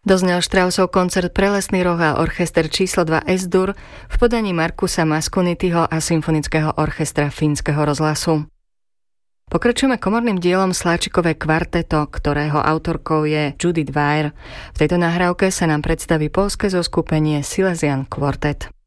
Doznel Straussov koncert pre lesný roh a orchester číslo 2 S-dur v podaní Markusa Mascunityho a Symfonického orchestra Fínskeho rozhlasu. Pokračujeme komorným dielom Sláčikové kvarteto, ktorého autorkou je Judith Weir. V tejto nahrávke sa nám predstaví poľské zoskupenie Silesian Quartet.